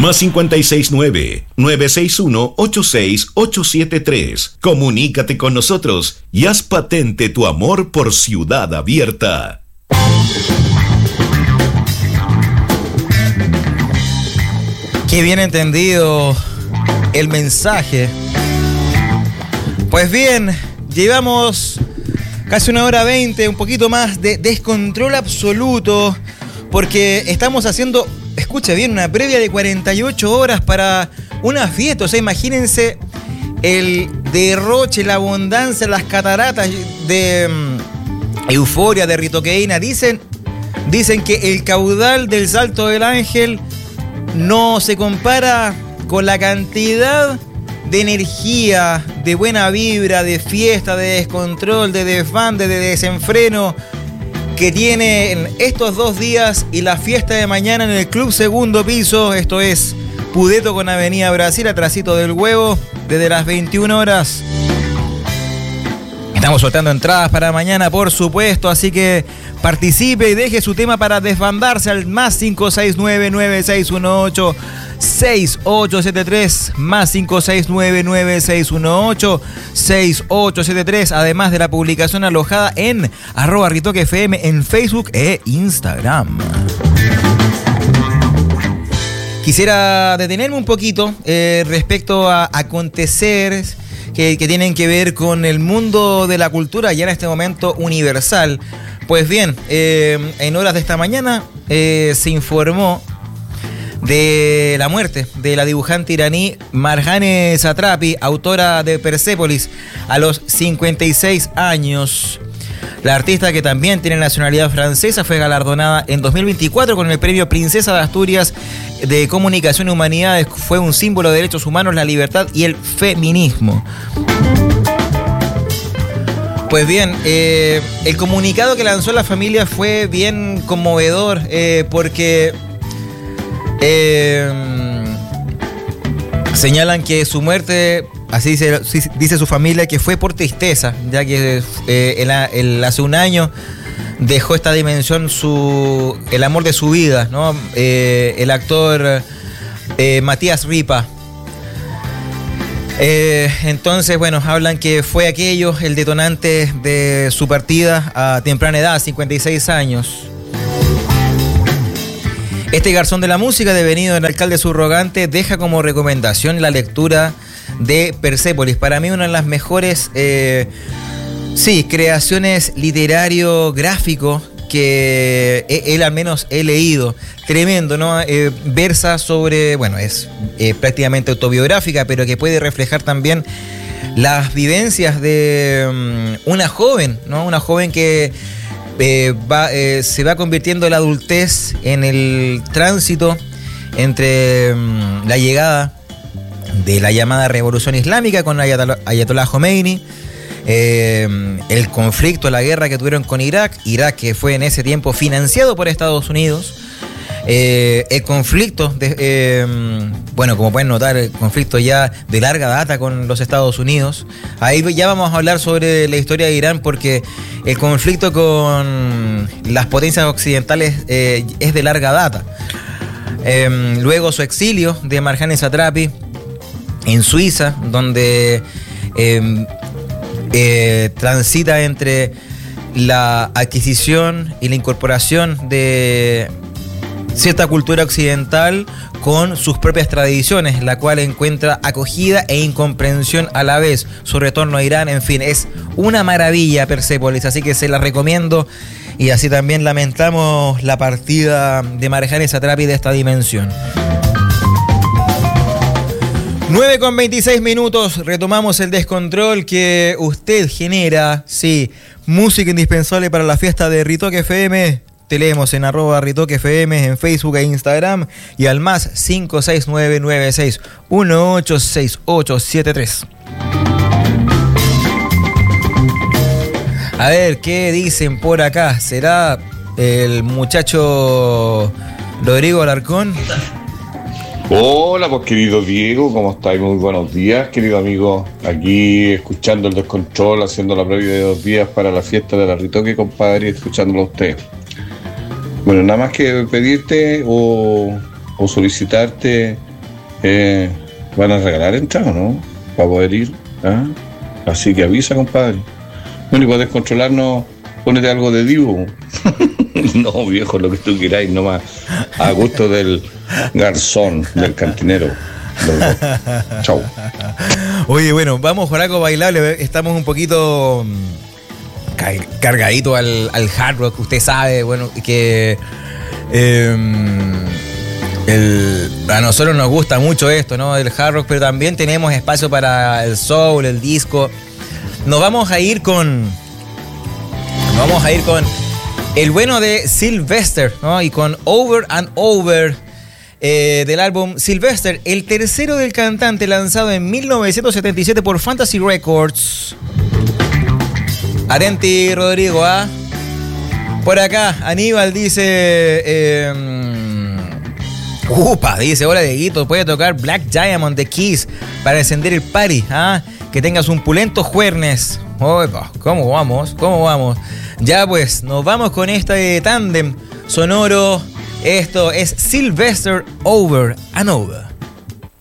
Más 569-961-86873. Comunícate con nosotros y haz patente tu amor por Ciudad Abierta. Qué bien entendido el mensaje. Pues bien, llevamos casi 1:20, un poquito más de descontrol absoluto, porque estamos haciendo, escucha bien, una previa de 48 horas para una fiesta. O sea, imagínense el derroche, la abundancia, las cataratas de euforia, de ritoqueína. Dicen que el caudal del Salto del Ángel no se compara con la cantidad de energía, de buena vibra, de fiesta, de descontrol, de desfán, de desenfreno que tienen estos 2 días y la fiesta de mañana en el Club Segundo Piso. Esto es Pudeto con Avenida Brasil, atrasito del Huevo, desde las 21 horas. Estamos soltando entradas para mañana, por supuesto, así que participe y deje su tema para desbandarse al más 569-9618-6873, más 569-9618-6873, además de la publicación alojada en @ritoquefm en Facebook e Instagram. Quisiera detenerme un poquito respecto a aconteceres que tienen que ver con el mundo de la cultura, ya en este momento universal. Pues bien, en horas de esta mañana se informó de la muerte de la dibujante iraní Marjane Satrapi, autora de Persépolis, a los 56 años. La artista, que también tiene nacionalidad francesa, fue galardonada en 2024 con el premio Princesa de Asturias de Comunicación y Humanidades. Fue un símbolo de derechos humanos, la libertad y el feminismo. Pues bien, el comunicado que lanzó la familia fue bien conmovedor, porque señalan que su muerte, así dice su familia, que fue por tristeza, ya que hace un año dejó esta dimensión el amor de su vida, ¿no? El actor Matías Ripa. Entonces, bueno, hablan que fue aquello el detonante de su partida a temprana edad, 56 años. Este garzón de la música, devenido en alcalde subrogante, deja como recomendación la lectura de Persépolis. Para mí, una de las mejores creaciones literario-gráfico que él al menos he leído. Tremendo, ¿no? Versa sobre, bueno, es prácticamente autobiográfica, pero que puede reflejar también las vivencias de una joven, ¿no? Una joven que se va convirtiendo en la adultez en el tránsito entre la llegada de la llamada Revolución Islámica con Ayatollah Khomeini, el conflicto, la guerra que tuvieron con Irak que fue en ese tiempo financiado por Estados Unidos, el conflicto, como pueden notar, el conflicto ya de larga data con los Estados Unidos. Ahí ya vamos a hablar sobre la historia de Irán, porque el conflicto con las potencias occidentales es de larga data. Luego su exilio de Marjane Satrapi en Suiza, donde transita entre la adquisición y la incorporación de cierta cultura occidental con sus propias tradiciones, la cual encuentra acogida e incomprensión a la vez. Su retorno a Irán, en fin, es una maravilla Persépolis, así que se la recomiendo. Y así también lamentamos la partida de Marjane Satrapi de esta dimensión. 9:26, retomamos el descontrol que usted genera. Sí, música indispensable para la fiesta de Ritoque FM. Te leemos en @ritoquefm en Facebook e Instagram, y al más 569-9618-6873. A ver, ¿qué dicen por acá? ¿Será el muchacho Rodrigo Alarcón? Hola, pues querido Diego, ¿cómo estáis? Muy buenos días, querido amigo. Aquí escuchando el descontrol, haciendo la previa de 2 días para la fiesta de la Ritoque, compadre, y escuchándolo a usted. Bueno, nada más que pedirte o solicitarte van a regalar entradas, ¿no? Para poder ir. ¿Ah? Así que avisa, compadre. Bueno, y podés controlarnos, ponete algo de Divo. No, viejo, lo que tú queráis, nomás. A gusto del garzón, del cantinero. Chau. Oye, bueno, vamos con algo bailable. Estamos un poquito cargadito al hard rock. Usted sabe, bueno, que a nosotros nos gusta mucho esto, ¿no? El hard rock, pero también tenemos espacio para el soul, el disco. Nos vamos a ir con el bueno de Sylvester, ¿no? Y con Over and Over, del álbum Sylvester, el tercero del cantante, lanzado en 1977 por Fantasy Records. Atenti, Rodrigo, ¿ah? Por acá, Aníbal dice... dice, hola Dieguito, puede tocar Black Diamond de Kiss para encender el party, ¿ah? Que tengas un pulento jueves. Opa, ¿cómo vamos? Ya pues, nos vamos con este tándem sonoro. Esto es Sylvester, Over and Over.